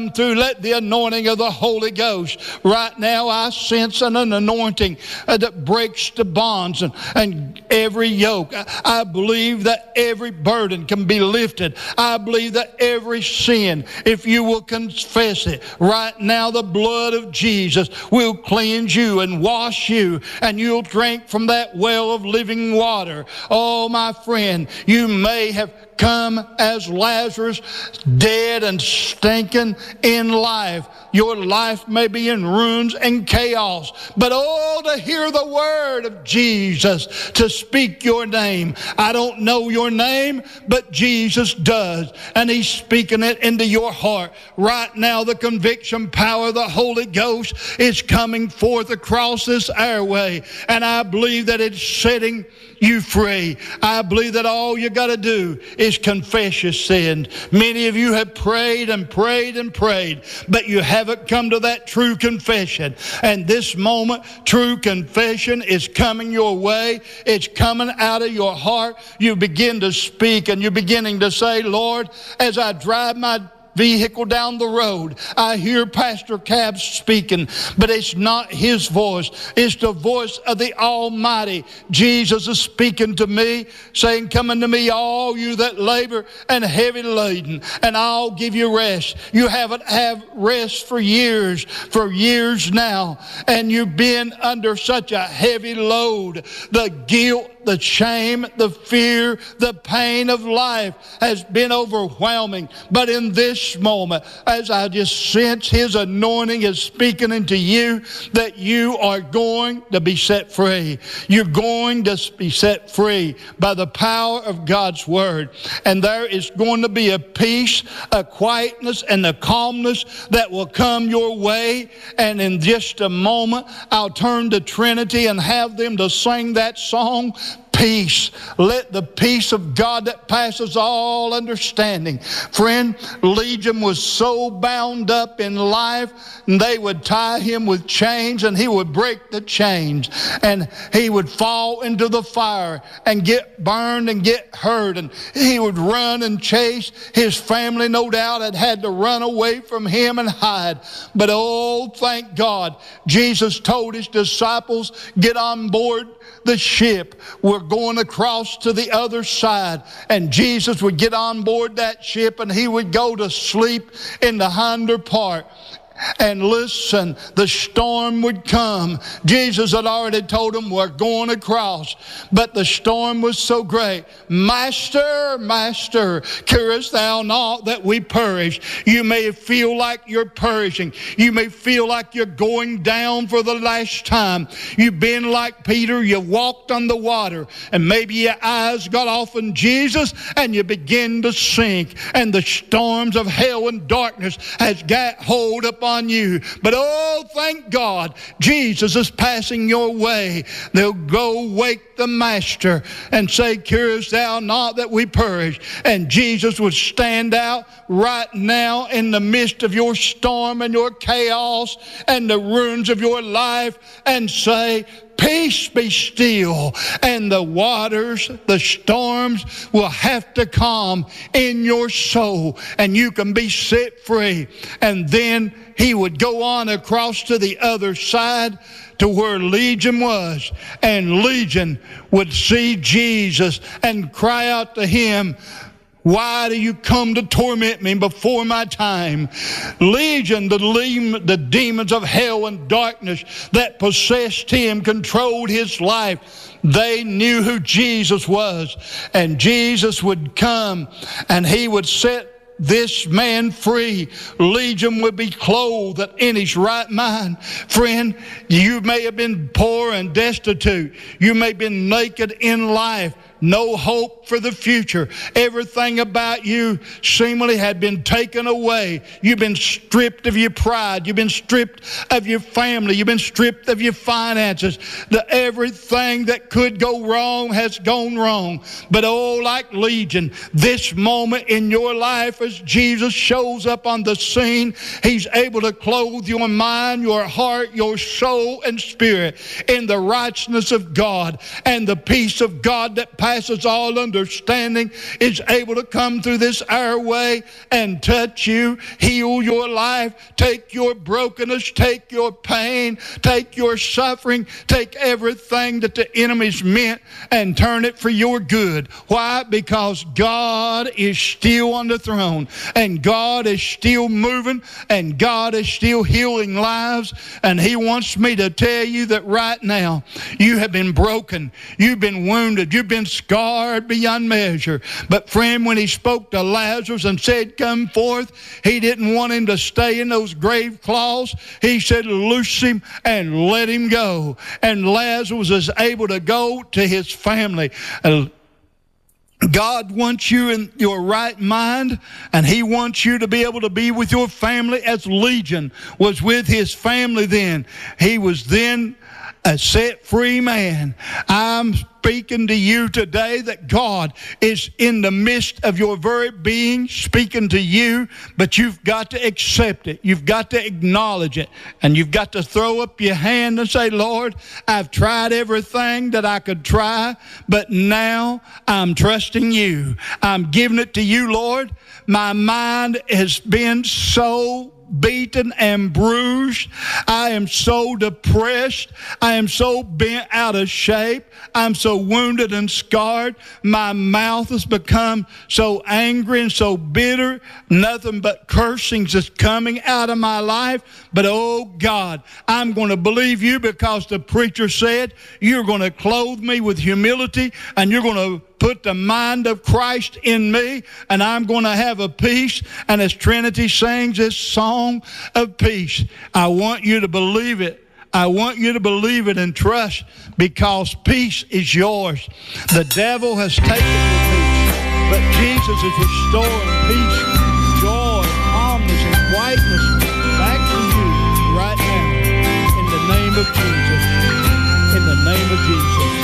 through, let the anointing of the Holy Ghost. Right now I sense an anointing that breaks the bonds and every yoke. I believe that every burden can be lifted. I believe that every sin, if you will confess it, right now the blood of Jesus will cleanse you and wash you, and you'll drink from that well of living water. Oh, my friend, you may have come as Lazarus, dead and stinking in life. Your life may be in ruins and chaos, but oh, to hear the word of Jesus, to speak your name. I don't know your name, but Jesus does, and he's speaking it into your heart. Right now, the conviction power of the Holy Ghost is coming forth across this airway, and I believe that it's setting you free. I believe that all you got to do is confess your sin. Many of you have prayed and prayed and prayed, but you haven't come to that true confession. And this moment, true confession is coming your way. It's coming out of your heart. You begin to speak, and you're beginning to say, Lord, as I drive my vehicle down the road, I hear Pastor Cab speaking, but it's not his voice. It's the voice of the Almighty. Jesus is speaking to me, saying, come unto me, all you that labor and heavy laden, and I'll give you rest. You haven't had rest for years now, and you've been under such a heavy load. The guilt, the shame, the fear, the pain of life has been overwhelming. But in this moment, as I just sense his anointing is speaking into you, that you are going to be set free. You're going to be set free by the power of God's word. And there is going to be a peace, a quietness, and a calmness that will come your way. And in just a moment, I'll turn to Trinity and have them to sing that song, Peace. Let the peace of God that passes all understanding. Friend, Legion was so bound up in life, and they would tie him with chains, and he would break the chains, and he would fall into the fire and get burned and get hurt, and he would run and chase. His family, no doubt, had to run away from him and hide. But oh, thank God, Jesus told his disciples, get on board the ship. We're going across to the other side. And Jesus would get on board that ship, and he would go to sleep in the hinder part. And listen, the storm would come. Jesus had already told them, we're going across. But the storm was so great. Master, Master, carest thou not that we perish? You may feel like you're perishing. You may feel like you're going down for the last time. You've been like Peter. You walked on the water. And maybe your eyes got off on Jesus, and you begin to sink. And the storms of hell and darkness has got hold upon you. But oh, thank God, Jesus is passing your way. They'll go wake the Master and say, carest thou not that we perish? And Jesus would stand out right now in the midst of your storm and your chaos and the ruins of your life and say, peace, be still. And the waters, the storms will have to calm in your soul, and you can be set free. And then he would go on across to the other side to where Legion was, and Legion would see Jesus and cry out to him, why do you come to torment me before my time? Legion, the demons of hell and darkness that possessed him, controlled his life. They knew who Jesus was. And Jesus would come and he would set this man free. Legion would be clothed in his right mind. Friend, you may have been poor and destitute. You may have been naked in life. No hope for the future. Everything about you seemingly had been taken away. You've been stripped of your pride. You've been stripped of your family. You've been stripped of your finances. Everything that could go wrong has gone wrong. But oh, like Legion, this moment in your life as Jesus shows up on the scene, he's able to clothe your mind, your heart, your soul, and spirit in the righteousness of God and the peace of God that passes passes all understanding is able to come through this airway and touch you, heal your life, take your brokenness, take your pain, take your suffering, take everything that the enemy's meant and turn it for your good. Why? Because God is still on the throne, and God is still moving, and God is still healing lives. And He wants me to tell you that right now you have been broken, you've been wounded, you've been scarred beyond measure. But friend, when He spoke to Lazarus and said, come forth, He didn't want him to stay in those grave cloths. He said, loose him and let him go. And Lazarus was able to go to his family. God wants you in your right mind, and He wants you to be able to be with your family as Legion was with his family then. He was then a set-free man. I'm speaking to you today that God is in the midst of your very being, speaking to you, but you've got to accept it. You've got to acknowledge it. And you've got to throw up your hand and say, Lord, I've tried everything that I could try, but now I'm trusting you. I'm giving it to you, Lord. My mind has been so beaten and bruised. I am so depressed. I am so bent out of shape. I'm so wounded and scarred. My mouth has become so angry and so bitter. Nothing but cursings is coming out of my life. But oh God, I'm going to believe you, because the preacher said you're going to clothe me with humility, and you're going to put the mind of Christ in me, and I'm going to have a peace. And as Trinity sings this song of peace, I want you to believe it. I want you to believe it and trust, because peace is yours. The devil has taken your peace, but Jesus is restoring peace